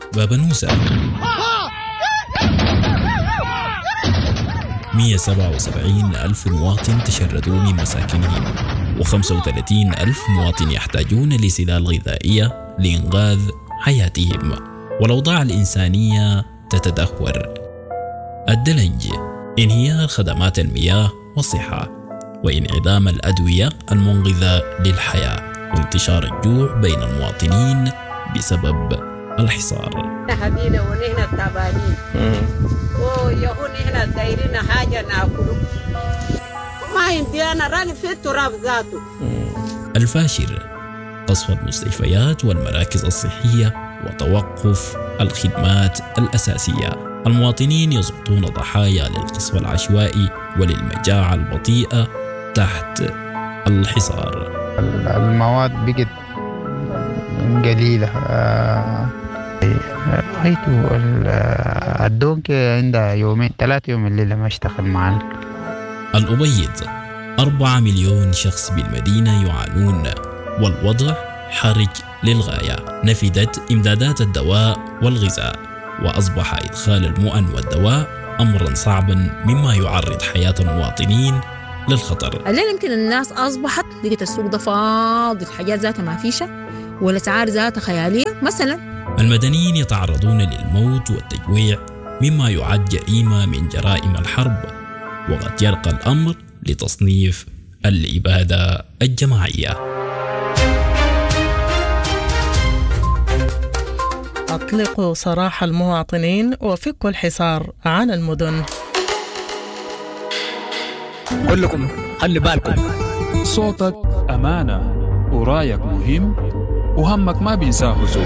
باب نوسة 177 ألف مواطن تشردوا من مساكنهم، و35 ألف مواطن يحتاجون لسلال غذائية لإنقاذ حياتهم، والأوضاع الإنسانية تتدهور. الدلج، انهيار خدمات المياه والصحة، وانعدام الأدوية المنقذة للحياة، وانتشار الجوع بين المواطنين بسبب الحصار. هدينا ونحن تعبانين ويهون هنا دايرين حاجة ناكله ما يمدينا راجل في التراب ذاته. الفاشر، قصف المستشفيات والمراكز الصحية وتوقف الخدمات الأساسية. المواطنين يسقطون ضحايا للقصف العشوائي وللمجاعة البطيئة تحت الحصار. المواد بقت قليلة. رأيته الدونك عندها يومين 3 يوم الليلة ما اشتغل معنا. الأبيض، 4 مليون شخص بالمدينة يعانون، والوضع حرج للغاية. نفدت إمدادات الدواء والغذاء، وأصبح إدخال المؤن والدواء أمرا صعبا مما يعرض حياة المواطنين للخطر. الليل يمكن الناس أصبحت لقيت السوق ده فاضي، الحاجات ذاتها ما فيشة والأسعار ذاتها خيالية. مثلا المدنيين يتعرضون للموت والتجويع مما يعد جريمة من جرائم الحرب، وقد يرقى الأمر لتصنيف الإبادة الجماعية. أطلقوا سراح المواطنين وفكوا الحصار عن المدن. كلكم خلي بالكم، صوتك أمانة ورايك مهم وهمك ما بينساه زول.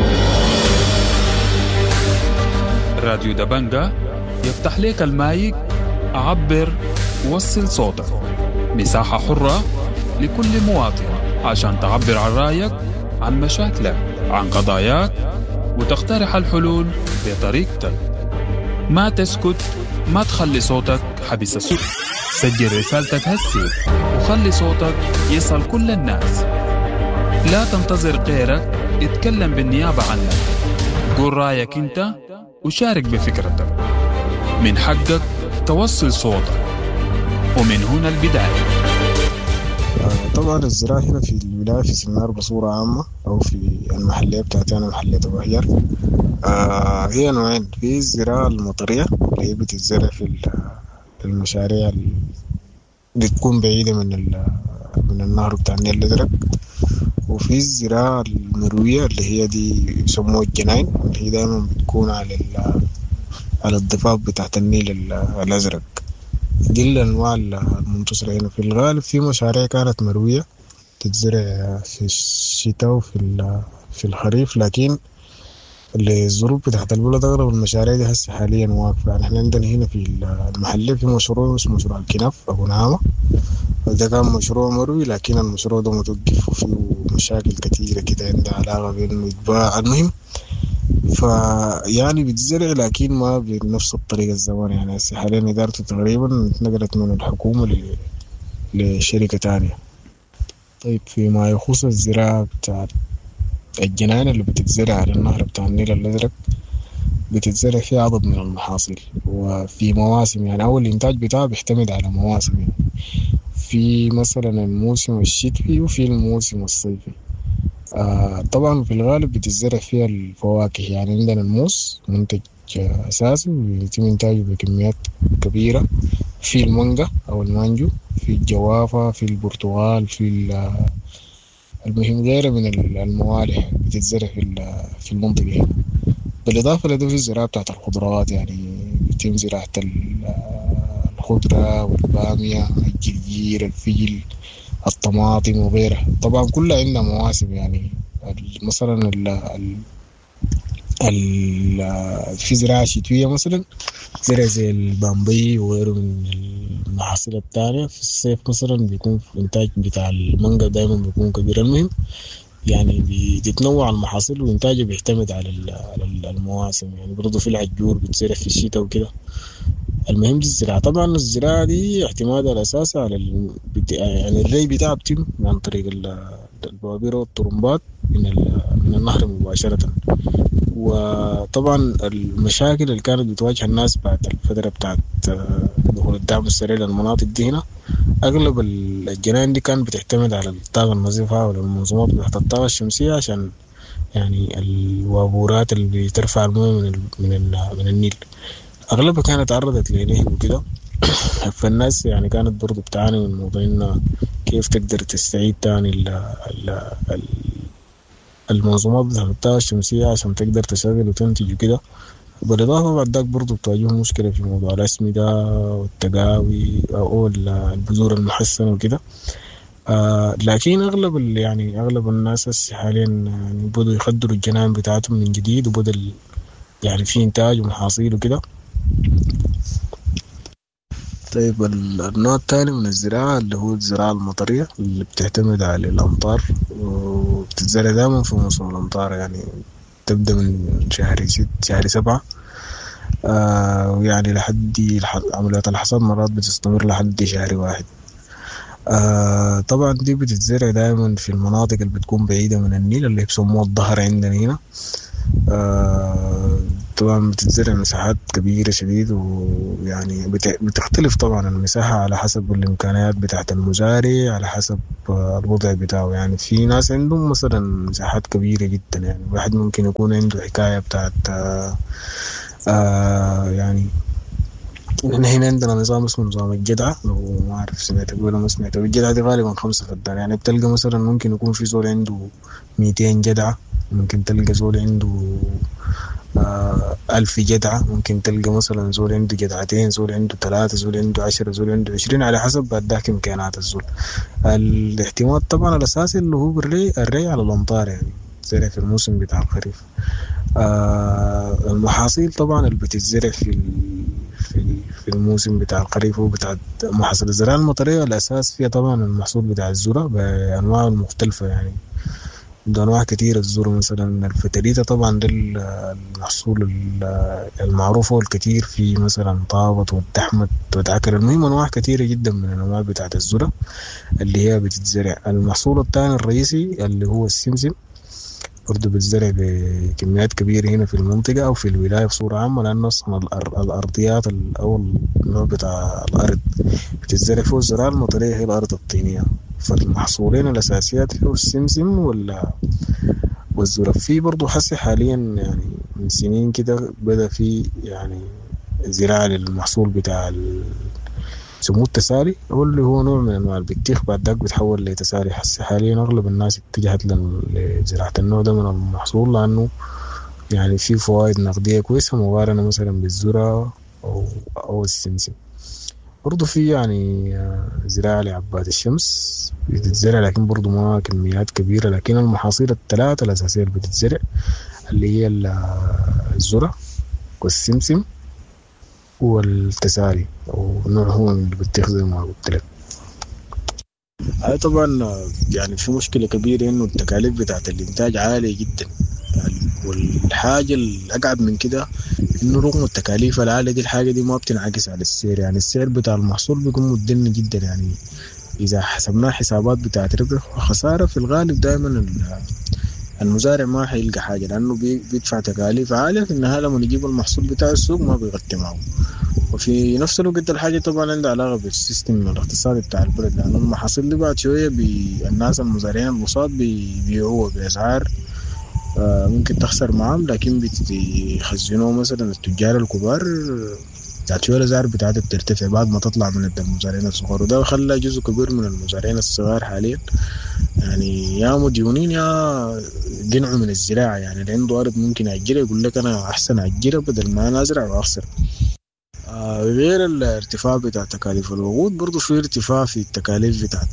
راديو دبنجة يفتح ليك المايك، عبر ووصل صوتك. مساحة حرة لكل مواطن عشان تعبر عن رايك، عن مشاكلك، عن قضاياك، وتقترح الحلول بطريقتك. ما تسكت، ما تخلي صوتك حبس السوق. سجل رسالتك هسي وخلي صوتك يصل كل الناس. لا تنتظر غيرك يتكلم بالنيابة عنك. قول رأيك انت وشارك بفكرتك. من حقك توصل صوتك، ومن هنا البداية. طبعا الزراعة هنا في الولاية في سنار بصورة عامة أو في المحلية بتاعتي أنا محلية أبو هيار، هي نوعين. في الزراعة المطرية اللي هي بتتزرع في المشاريع اللي بتكون بعيدة من النهر بتاع النيل الأزرق، وفي الزراعة المروية اللي هي دي يسموها الجناين، اللي هي دائما بتكون على الضفاف بتاعت النيل الأزرق. دي الأنواع المنتشرة هنا. في الغالب في مشاريع كانت مروية تتزرع في الشتاء وفي الخريف، لكن الظروف بتاعت البلد أغلب المشاريع دي هسه حاليا واقفة. يعني احنا عندنا هنا في المحلة في مشروع اسمه مشروع الكناف أبو نعامة، وده كان مشروع مروي، لكن المشروع ده متوقف وفيه مشاكل كتيرة كده عندها علاقة بأنه يتباع. المهم فيعني بتزرع لكن ما بنفس الطريقة الزمان. يعني هسه حاليا إدارته تقريبا نقلت من الحكومة لشركة تانية. طيب فيما يخص الزراعة بتاع الجناين اللي بتتزرع على النهر بتاع النيل الأزرق، بتتزرع فيه عدد من المحاصيل وفي مواسم. يعني أول الإنتاج بتاعه بيعتمد على مواسم، يعني في مثلا الموسم الشتوي وفي الموسم الصيفي. طبعا في الغالب بتزرع فيها الفواكه. يعني عندنا الموز منتج أساسي ويتم إنتاجه بكميات كبيرة، في المانجا أو المانجو، في الجوافة، في البرتقال، في المهم غيره من الموالح بتتزرع في المنطقة هنا. بالإضافة لده في الزراعة بتاعت الخضروات، يعني بيتم زراعة الخضرة والبامية، الجرجير، الفجل، الطماطم وغيرها. طبعا كلها عندنا مواسم. يعني مثلا في زراعة شتوية مثلا زرع زي البامبي وغيره من المحاصيل التانية. في الصيف مثلا بيكون في إنتاج بتاع المانجا دايما بيكون كبير. المهم يعني بتتنوع المحاصيل وإنتاجه بيعتمد على المواسم. يعني برضو في العجور بتزرع في الشتاء وكده. المهم دي الزراعة. طبعا الزراعة دي اعتمادها الأساسي على يعني الري بتاعها بتم عن طريق البوابير والطرمبات من النهر مباشرة، وطبعا المشاكل اللي كانت بتواجه الناس بعد الفترة بتاعت دخول الدعم السريع للمناطق دي هنا، أغلب الجناين دي كانت بتعتمد على الطاقة النظيفة والمنظومات بتاعت الطاقة الشمسية، عشان يعني الوابورات اللي بترفع المويه من النيل أغلبها كانت تعرضت لنهب وكده. فالناس يعني كانت برضو بتعاني من موضوع إنها كيف تقدر تستعيد تاني المنظومات بتاعت الطاقة الشمسية عشان تقدر تشغل وتنتج وكده. بالإضافة بعد ذاك برضو بتواجههم مشكلة في موضوع الأسمدة والتقاوي أو البذور المحسنة وكده. لكن أغلب الناس حاليا يعني بدوا يخدروا الجنان بتاعتهم من جديد، وبدأ يعني في إنتاج ومحاصيل وكده. طيب النوع الثاني من الزراعة اللي هو الزراعة المطرية اللي بتعتمد على الأمطار وبتتزرع دائما في موسم الأمطار، يعني تبدأ من شهر 7 ويعني لحد عمليات الحصاد مرات بتستمر لحد شهر 1. طبعا دي بتتزرع دائما في المناطق اللي بتكون بعيدة من النيل اللي بيسموها الظهر عندنا هنا. طبعا بتتزرع مساحات كبيرة شديد، ويعني بتختلف طبعا المساحة على حسب الإمكانيات بتاعت المزارع، على حسب الوضع بتاعه. يعني في ناس عندهم مثلا مساحات كبيرة جدا، يعني واحد ممكن يكون عنده حكاية بتاعت يعني هنا عندنا نظام اسمه نظام الجدعة، لو ما أعرف سمعت ولا ما سمعت. الجدعة دي غالبا 5 فدان، يعني بتلقى مثلا ممكن يكون في زول عنده 200 جدعة، ممكن تلقى زول عنده 1000 جدعة، ممكن تلقى مثلا زول عنده جدعتين، زول عنده 3، زول عنده 10، زول عنده 20، على حسب بعد ذاك إمكانات الزول. الاعتماد طبعا الأساسي اللي هو الري على الأمطار، يعني زرع في الموسم بتاع الخريف. المحاصيل طبعا اللي بتتزرع في الموسم بتاع الخريف هو بتاع محاصيل الزراعة المطرية. الأساس فيها طبعا المحصول بتاع الذرة بأنواعه المختلفة، يعني ده أنواع كتير. الذرة مثلا الفتريتة طبعا ده المحصول المعروف والكتير، في مثلا طابط والتحمت والعكر. المهم أنواع كتيرة جدا من الأنواع بتاعة الذرة اللي هي بتتزرع. المحصول الثاني الرئيسي اللي هو السمسم، برضو بتزرع بكميات كبيرة هنا في المنطقة أو في الولاية بصورة عامة، لأن أصلا الأرضيات أو النوع بتاع الأرض بتزرع فيه الزراعة المطرية هي الأرض الطينية. فالمحصولين الأساسيات فيه السمسم والذرة. في برضو حسي حاليا يعني من سنين كده بدأ في يعني زراعة للمحصول بتاع سموه التسالي، اللي هو نوع من انواع البطيخ، بعد ذاك بتحول لتسالي. حسي حاليا اغلب الناس اتجهت لزراعه النوع ده من المحصول، لانه يعني في فوائد نقديه كويسه مقارنه مثلا بالذره او السمسم. برضو في يعني زراعه لعباد الشمس بتتزرع، لكن برضو ما كميات كبيره. لكن المحاصيل الثلاثه الاساسيه اللي بتتزرع اللي هي الذره والسمسم والتسالي، او نوع هو من البطيخ زي ما قلت لك. طبعا يعني في مشكله كبيره انه التكاليف بتاعت الانتاج عاليه جدا. والحاجه الاقعد من كده انه رغم التكاليف العاليه دي، الحاجه دي ما بتنعكس على السعر. يعني السعر بتاع المحصول بيكون مدن جدا. يعني اذا حسبناه حسابات بتاعت ربح وخساره، في الغالب دائما المزارع ما حيلقى حاجه، لانه بيدفع تكاليف عاليه. في النهايه لما يجيب المحصول بتاع السوق ما بيغطي معه. وفي نفس الوقت الحاجه طبعا عندها علاقه بالسيستم الاقتصادي بتاع البلد، لانه المحاصيل دي بعد شويه الناس المزارعين البساط بيبيعوها باسعار ممكن تخسر معهم، لكن بيخزنوه مثلا التجار الكبار بعد شويه الاسعار بتاعتها بترتفع بعد ما تطلع من المزارعين الصغار. وده خلى جزء كبير من المزارعين الصغار حاليا يعني يا مديونين يا قنعوا من الزراعه. يعني اللي عنده ارض ممكن يأجرها، يقول لك انا احسن اأجرها بدل ما انا ازرع واخسر. غير الارتفاع بتاع تكاليف الوقود، برضو في ارتفاع في التكاليف بتاعت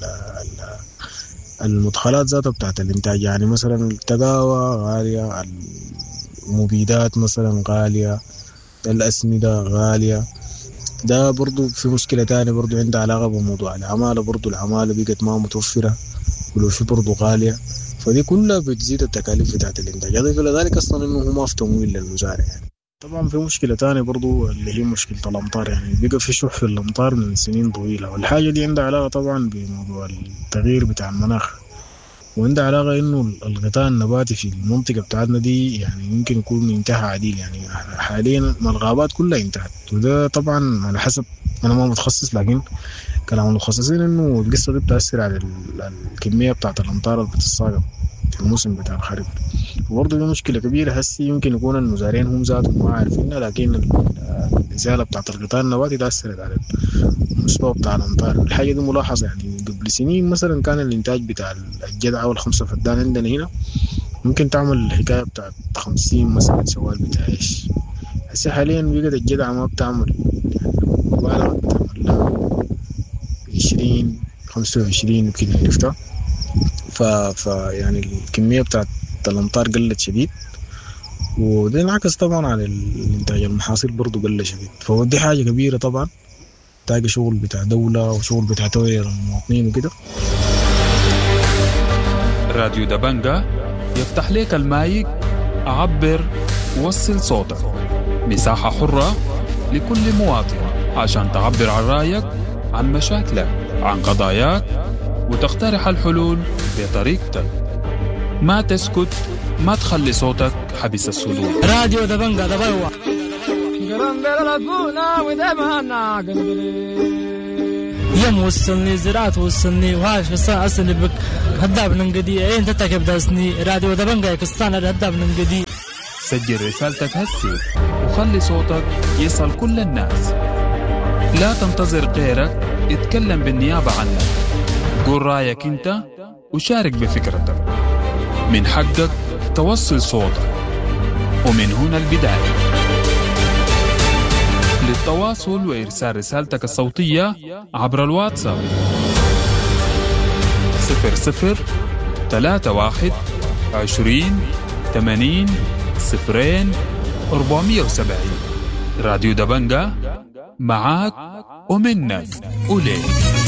المدخلات ذاتها بتاعت الانتاج. يعني مثلا التقاوى غالية، المبيدات مثلا غالية، الأسمدة غالية. ده برضو في مشكلة تانية برضو عندها علاقة بموضوع العمالة. برضو العمالة بقت ما متوفرة، ولو في برضو غالية، فدي كلها بتزيد التكاليف بتاعت الانتاج. يضيف إلى ذلك أصلا إنه ما في تمويل للمزارع. يعني طبعا في مشكلة تانية برضو اللي هي مشكلة الأمطار. يعني بقى في شح في الأمطار من سنين طويلة، والحاجة دي عندها علاقة طبعا بموضوع التغيير بتاع المناخ. وعنده علاقة إنه الغطاء النباتي في المنطقة بتاعتنا دي يعني يمكن يكون انتهى عديل. يعني حاليا الغابات كلها انتهت، وده طبعا على حسب، أنا ما متخصص لكن كلام المتخصصين إنه القصة دي بتأثر على الكمية بتاعت الأمطار اللي بتتصاقب في الموسم بتاع الخريف. وبرضه دي مشكلة كبيرة هسي يمكن يكون المزارعين هم ذاتهم ما عارفينها، لكن الإزالة بتاعت الغطاء النباتي تأثرت على المستوى بتاع الأمطار. الحاجة دي ملاحظة، يعني قبل سنين مثلا كان الإنتاج بتاع الجدعة والخمسة فدان عندنا هنا ممكن تعمل الحكاية بتاعت 50 مثلا سوال بتاع إيش. هسي حاليا بقت الجدعة ما بتعمل، يعني مبالغة بتعمل لها 20 25 وكده، عرفتها. يعني الكمية بتاعت الأمطار قلت شديد، وده انعكس طبعا على الانتاج المحاصيل برضو قل شديد. فودي حاجة كبيرة طبعا تاجي شغل بتاع دولة وشغل بتاع توعية المواطنين وكده. راديو دبنجة يفتح لك المايك، عبر ووصل صوتك. مساحة حرة لكل مواطن عشان تعبر عن رأيك، عن مشاكلك، عن قضاياك، وتقترح الحلول بطريقتك. ما تسكت، ما تخلي صوتك حبس الصدور. راديو دبنجة دبوا يوم وصلني زراعة وصلني وهاش قصان أصلي بك هداب ننقدي عين تتكب داسني. راديو دبنجة قصان هداب ننقدي. سجل رسالتك هسي وخلي صوتك يصل كل الناس. لا تنتظر غيرك اتكلم بالنيابة عنك. قول رأيك انت وشارك بفكرتك. من حقك توصل صوتك، ومن هنا البداية. للتواصل وإرسال رسالتك الصوتية عبر الواتساب 0031 20 80 0470. راديو دبنجة معاك ومنك وليك.